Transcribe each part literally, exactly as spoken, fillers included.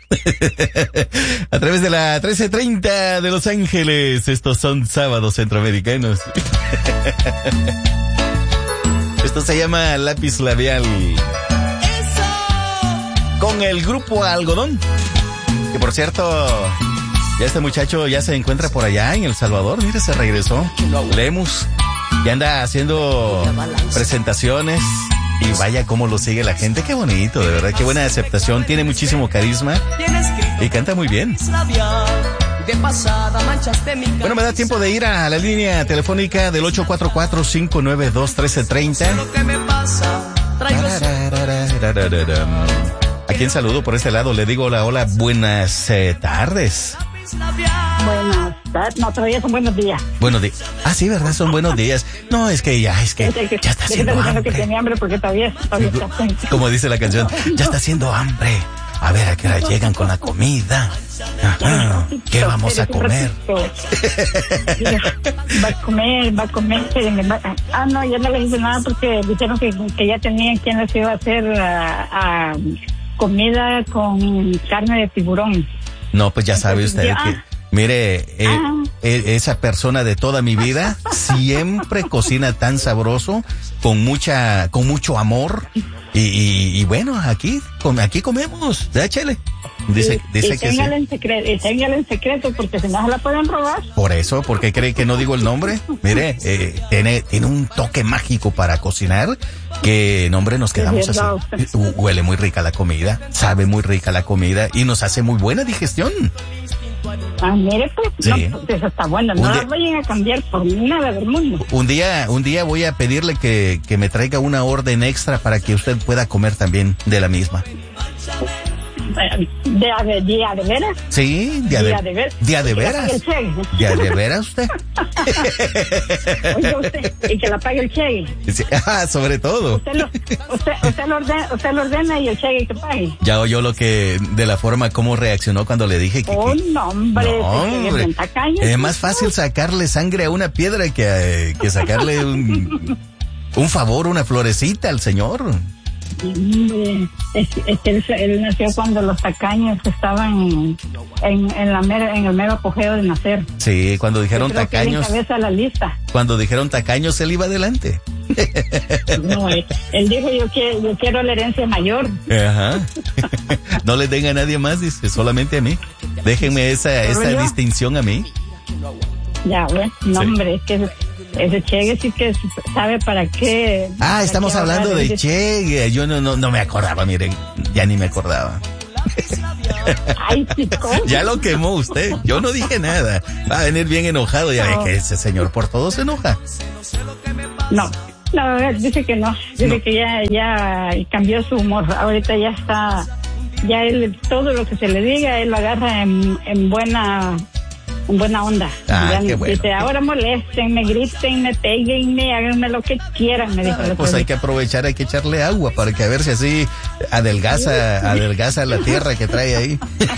A través de la trece treinta de Los Ángeles. Estos son sábados centroamericanos. Esto se llama Lápiz Labial. Con el grupo Algodón. Que por cierto, ya este muchacho ya se encuentra por allá en El Salvador. Mire, se regresó. Lemus. Ya anda haciendo presentaciones. Y vaya cómo lo sigue la gente. Qué bonito, de verdad. Qué buena aceptación. Tiene muchísimo carisma. Y canta muy bien. Bueno, me da tiempo de ir a la línea telefónica del ocho cuatro cuatro, cinco nueve dos, uno tres tres cero. ¿A quién saludo por este lado? Le digo hola, hola, buenas eh, tardes. Buenas tardes, no, todavía son buenos días. Buenos días. Ah, sí, ¿verdad? Son buenos días. No, es que ya, es que ya está haciendo hambre. Que tenía hambre porque todavía, todavía está... Como dice la canción, ya está haciendo hambre. A ver a qué hora llegan con la comida. Ajá. ¿Qué vamos a comer? Va a comer, va a comer. Ah, no, ya no les hice nada porque dijeron que, que ya tenían quien les iba a hacer uh, uh, comida con carne de tiburón. No, pues ya sabe usted que... Ah, mire, eh, ah. eh, esa persona de toda mi vida siempre cocina tan sabroso, con mucha, con mucho amor. Y, y, y bueno, aquí, aquí comemos, échale. Dice, y, dice y que sí. En secreto, y téngale en secreto, porque si no se la pueden robar. Por eso, porque cree que no digo el nombre. Mire, eh, tiene, tiene un toque mágico para cocinar, que, no, hombre, nos quedamos así. Huele muy rica la comida, sabe muy rica la comida y nos hace muy buena digestión. Ah, mire, pues, sí. No, pues eso está bueno, no la vayan a cambiar por nada del mundo. Un día, un día voy a pedirle que, que me traiga una orden extra para que usted pueda comer también de la misma. ¿Día de, día de veras? Sí, día de, día de, ver, día de veras. ¿Día de veras usted? Oiga usted, y que la pague el cheque. Sí, ah, sobre todo. Usted lo, usted, usted, lo ordena, usted lo ordena y el cheque que pague. Ya oyó lo que, de la forma como reaccionó cuando le dije que... Oh, no, hombre. No, hombre. Es más fácil sacarle sangre a una piedra que, que sacarle un, un favor, una florecita al señor. Es, es que él, él nació cuando los tacaños estaban en, en, la mera, en el mero apogeo de nacer. Sí, cuando dijeron tacaños. Que él encabeza la lista. Cuando dijeron tacaños, él iba adelante. No, él, él dijo: yo quiero, yo quiero la herencia mayor. Ajá. No le den a nadie más, dice, solamente a mí. Déjenme esa, esa yo? distinción a mí. Ya, bueno, no, sí. Hombre, es que. Ese Che sí que sabe para qué. Ah, para estamos qué hablando de Che. Yo no, no, no me acordaba, miren. Ya ni me acordaba. Ay, sí, ¿cómo? Ya lo quemó usted. Yo no dije nada. Va a venir bien enojado. Ya no. Ve que ese señor por todo se enoja. No, no, dice que no. Dice no. que ya, ya cambió su humor. Ahorita ya está. Ya él, todo lo que se le diga, él lo agarra en, en buena. En buena onda. Ah, ya, qué bueno. Dice, ahora moléstenme, grítenme, péguenme, háganme lo que quieran, me dijo. Ah, pues hay que aprovechar, hay que echarle agua para que a ver si así adelgaza, adelgaza la tierra que trae ahí.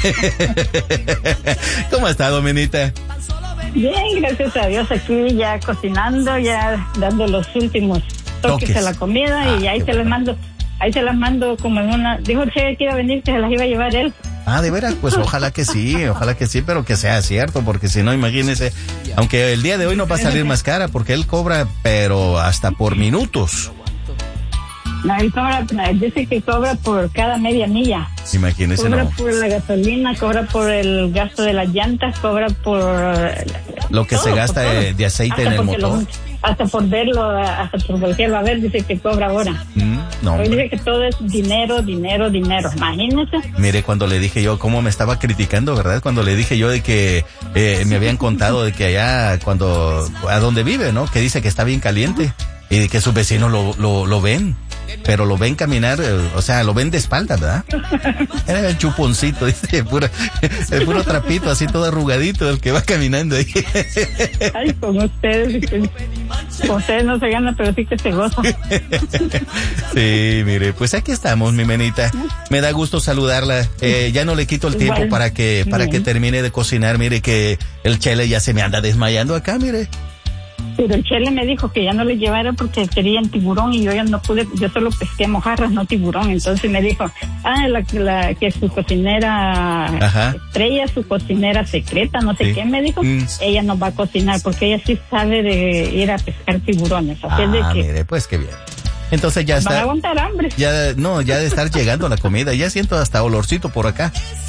¿Cómo está, Domenita? Bien, gracias a Dios, aquí ya cocinando, ya dando los últimos toques, toques. a la comida. Ah, y ahí se bueno. las mando, ahí se las mando como en una, dijo el Che que iba a venir, que se las iba a llevar él. Ah, de veras, pues ojalá que sí, ojalá que sí, pero que sea cierto, porque si no, imagínese, aunque el día de hoy no va a salir más cara, porque él cobra, pero hasta por minutos. No, él cobra, dice que cobra por cada media milla. Imagínese, Cobra no. por la gasolina, cobra por el gasto de las llantas, cobra por... Lo que todo, se gasta de, de aceite en el motor. Lo, hasta por verlo, hasta por voltearlo a ver, dice que cobra ahora. Mm, no, Hoy dice que todo es dinero, dinero, dinero. Imagínese. Mire, cuando le dije yo cómo me estaba criticando, ¿verdad? Cuando le dije yo de que eh, me habían contado de que allá, cuando, a donde vive, ¿no? Que dice que está bien caliente. Uh-huh. Y de que sus vecinos lo, lo, lo ven. Pero lo ven caminar, eh, o sea, lo ven de espaldas, ¿verdad? Era el chuponcito, dice, puro, el puro trapito, así todo arrugadito, el que va caminando ahí. Ay, con ustedes, con ustedes no se gana, pero sí que se goza. Sí, mire, pues aquí estamos, mi menita. Me da gusto saludarla. Eh, ya no le quito el tiempo Igual. para que para que termine de cocinar. Mire que el Chele ya se me anda desmayando acá, mire. Pero el Chele me dijo que ya no le llevara porque querían tiburón y yo ya no pude, yo solo pesqué mojarras, no tiburón. Entonces me dijo, ah, la, la que su cocinera Ajá. estrella, su cocinera secreta, no sé sí. qué, me dijo, mm. ella nos va a cocinar porque ella sí sabe de ir a pescar tiburones. Así ah, de que, mire, pues qué bien. Entonces ya está. Van a aguantar hambre. Ya, no, ya de estar llegando la comida, ya siento hasta olorcito por acá.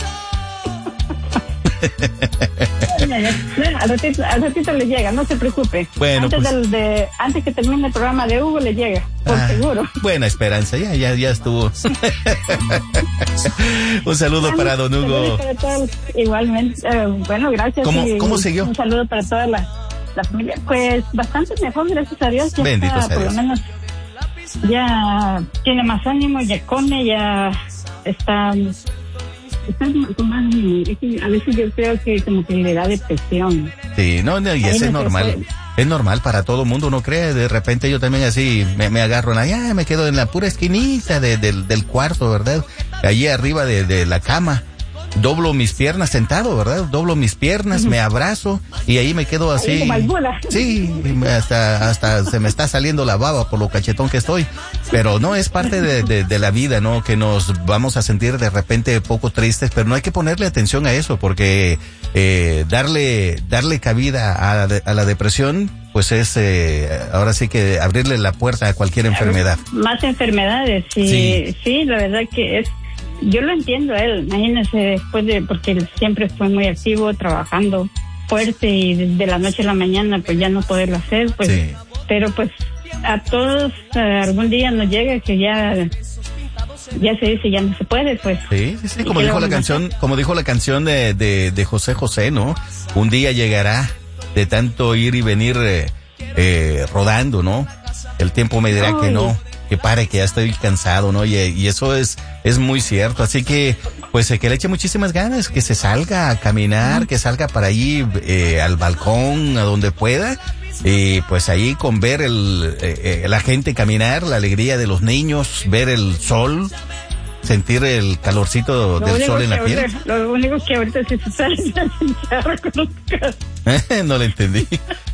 al, ratito, al ratito le llega, no se preocupe. Bueno, antes, pues, del, de, antes que termine el programa de Hugo le llega, por ah, seguro. Buena esperanza, ya, ya, ya estuvo. Un saludo bueno, para don Hugo. Para todos, igualmente, eh, bueno, gracias. ¿Cómo, y, ¿cómo siguió? Un saludo para toda la, la familia. Pues bastante mejor, gracias a Dios. Ya Bendito está, sea por Dios. lo menos ya tiene más ánimo, ya come, ya está... Está más, a veces yo creo que como que le da depresión. Sí, no, no y eso es normal. Es normal para todo mundo, uno cree. De repente yo también así me, me agarro en la, ya me quedo en la pura esquinita de, de, del cuarto, ¿verdad? Allí arriba de, de la cama. Doblo mis piernas sentado, ¿verdad? Doblo mis piernas, uh-huh. me abrazo y ahí me quedo así. Sí, hasta hasta se me está saliendo la baba por lo cachetón que estoy. Pero no, es parte de, de, de la vida, ¿no? Que nos vamos a sentir de repente poco tristes, pero no hay que ponerle atención a eso porque eh, darle darle cabida a, a la depresión pues es eh, ahora sí que abrirle la puerta a cualquier enfermedad. Más enfermedades, sí, sí, sí, la verdad que es. Yo lo entiendo a él, imagínese después de, porque él siempre fue muy activo, trabajando fuerte y desde la noche a la mañana pues ya no poderlo hacer, pues, sí. Pero pues a todos uh, algún día nos llega que ya, ya se dice ya no se puede, pues. Sí, sí, sí, como dijo la canción, como dijo la canción de, de, de José José, ¿no? Un día llegará de tanto ir y venir eh, eh, rodando, ¿no? El tiempo me dirá Ay. que no. Que pare, que ya estoy cansado, ¿no? Y, y eso es es muy cierto, así que pues que le eche muchísimas ganas, que se salga a caminar, que salga para allí eh, al balcón, a donde pueda, y pues ahí con ver el eh, la gente caminar, la alegría de los niños, ver el sol, sentir el calorcito lo del sol en la ahorita, piel. Lo único que ahorita sí se sale es la chicharra con los casos. No lo entendí.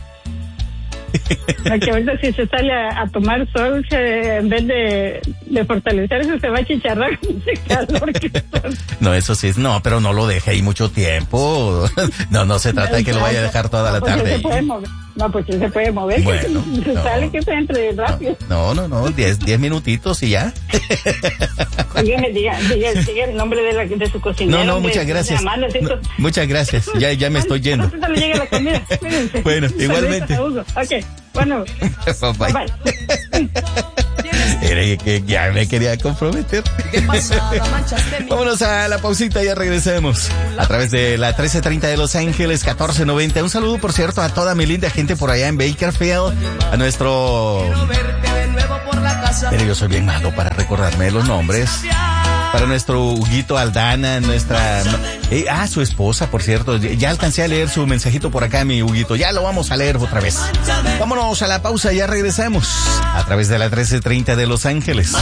La que ahorita si se sale a, a tomar sol, se, en vez de, de fortalecerse, se va a chicharrar con ese calor que está. No, eso sí, no, pero no lo deje ahí mucho tiempo. No, no se trata de que lo vaya a dejar toda la pues tarde. Se puede mover. No, pues él se puede mover. Bueno, se no, sale que se entre rápido. No, no, no, diez, diez minutitos y ya. Dígame, diga, diga, diga el nombre de, la, de su cocinero. No, no, muchas gracias. No, muchas gracias, ya, ya me estoy yendo. No, no le llega la comida. Cuídense. Bueno, igualmente. Ok, bueno. Bye, bye. Era que ya me quería comprometer. Vámonos a la pausita, ya regresemos. A través de la trece treinta de Los Ángeles, catorce noventa. Un saludo, por cierto, a toda mi linda gente por allá en Bakersfield. A nuestro... Pero yo soy bien malo para recordarme los nombres. Para nuestro Huguito Aldana, nuestra... Eh, ah, su esposa, por cierto. Ya alcancé a leer su mensajito por acá, mi Huguito. Ya lo vamos a leer otra vez. Vámonos a la pausa, ya regresamos. A través de la trece treinta de Los Ángeles.